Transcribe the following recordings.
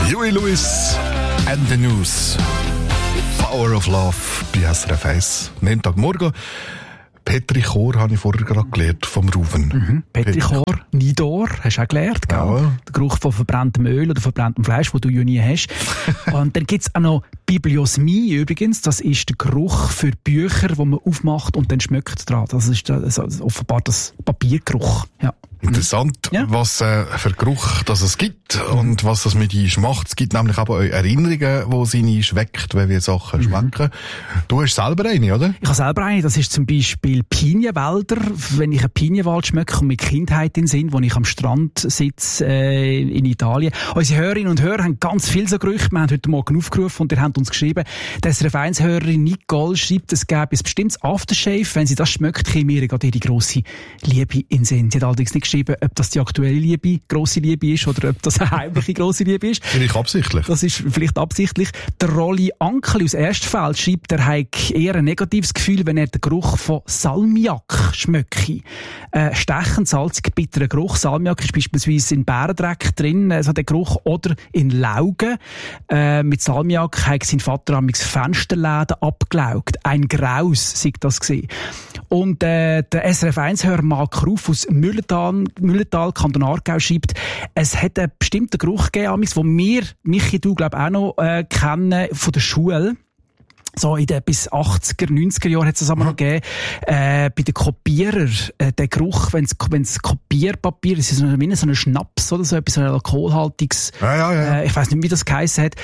Huey Lewis and the News. Power of Love bei SRF 1. Montagmorgen. Petrichor habe ich vorher gerade gelernt vom Ruven. Petrichor, Nidor, hast du auch gelernt, gell? Ja. Der Geruch von verbranntem Öl oder verbranntem Fleisch, den du ja nie hast. Und dann gibt's auch noch Bibliosmie übrigens. Das ist der Geruch für Bücher, die man aufmacht und dann schmeckt dran. Das ist offenbar das Papiergeruch. Ja. Interessant, was für Geruch das es gibt und was das mit uns macht. Es gibt nämlich aber auch Erinnerungen, die sie schmeckt, wenn wir Sachen schmecken. Du hast selber eine, oder? Ich habe selber eine. Das ist zum Beispiel Pinienwälder. Wenn ich einen Pinienwald schmecke und mit Kindheit in den Sinn, wo ich am Strand sitze in Italien. Unsere Hörerinnen und Hörer haben ganz viele so Gerüche. Wir haben heute Morgen aufgerufen und ihr habt uns geschrieben, die SRF 1-Hörerin Nicole schreibt, es gäbe ein bestimmtes Aftershave. Wenn sie das schmeckt, käme mir gerade ihre grosse Liebe in den Sinn. Sie hat allerdings nicht geschrieben, ob das die aktuelle Liebe, grosse Liebe ist oder ob das eine heimliche grosse Liebe ist. Vielleicht absichtlich. Das ist vielleicht absichtlich. Der Rolli Ankeli aus Erstfeld schreibt, er hat eher ein negatives Gefühl, wenn er den Geruch von Salmiak schmecke. Stechend, salzig, bitterer Geruch. Salmiak ist beispielsweise in Bärendreck drin, also der Geruch, oder in Laugen. Mit Salmiak hat sein Vater am Fensterläden abgelaugt. Ein Graus, sei das gesehen. Und der SRF 1-Hörer Mark Ruf aus Mühlental, Kanton Aargau, schreibt, es hat einen bestimmten Geruch gegeben, den wir, Michi, du, glaube auch noch kennen von der Schule. So in den bis 80er, 90er Jahren hat es das aber noch gegeben. Bei den Kopierern, der Geruch, wenn's Kopierpapier, es ist so ein Schnaps oder so, etwas, so ein alkoholhaltiges, ich weiss nicht, wie das geheissen hat,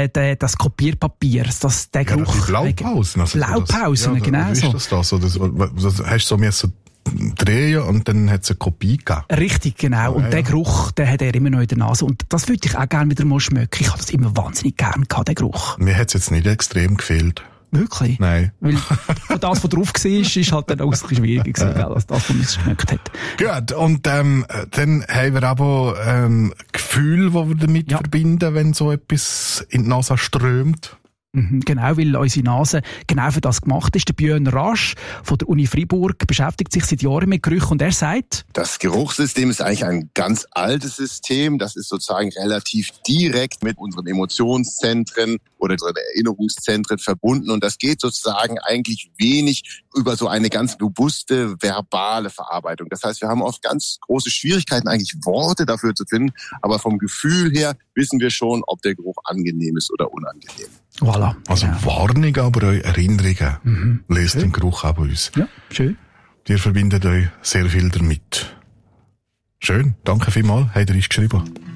das Kopierpapier, der Geruch. Die Blaupausen. Also Blaupausen, genau so. Wie ist das? Oder hast du so drehen und dann hat es eine Kopie gegeben. Richtig, genau. Und der Geruch, den hat er immer noch in der Nase. Und das würde ich auch gerne wieder mal schmecken. Ich habe das immer wahnsinnig gerne gehabt, den Geruch. Mir hat es jetzt nicht extrem gefehlt. Wirklich? Nein. Weil das, was drauf war, ist halt dann auch ein bisschen schwieriger gewesen, als das, was man geschmeckt hat. Gut. Und dann haben wir aber Gefühl, das wir damit verbinden, wenn so etwas in die Nase strömt. Genau, weil unsere Nase genau für das gemacht ist. Der Björn Rasch von der Uni Freiburg beschäftigt sich seit Jahren mit Gerüchen und er sagt, das Geruchssystem ist eigentlich ein ganz altes System. Das ist sozusagen relativ direkt mit unseren Emotionszentren oder unseren Erinnerungszentren verbunden und das geht sozusagen eigentlich wenig über so eine ganz bewusste verbale Verarbeitung. Das heißt, wir haben oft ganz große Schwierigkeiten, eigentlich Worte dafür zu finden, aber vom Gefühl her wissen wir schon, ob der Geruch angenehm ist oder unangenehm. Voilà. Also Warnung, aber auch Erinnerungen löst den Geruch auch bei uns. Ja, schön. Ihr verbindet euch sehr viel damit. Schön, danke vielmals, habt ihr uns geschrieben.